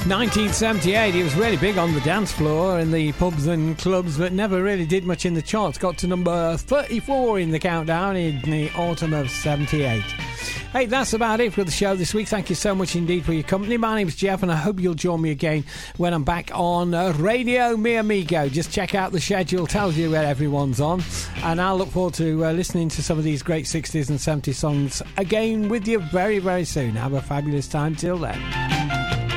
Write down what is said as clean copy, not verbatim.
1978, he was really big on the dance floor in the pubs and clubs, but never really did much in the charts. Got to number 34 in the countdown in the autumn of 78. Hey, that's about it for the show this week. Thank you so much indeed for your company. My name's Jeff, and I hope you'll join me again when I'm back on Radio Mi Amigo. Just check out the schedule, tells you where everyone's on, and I'll look forward to listening to some of these great 60s and 70s songs again with you very, very soon. Have a fabulous time till then.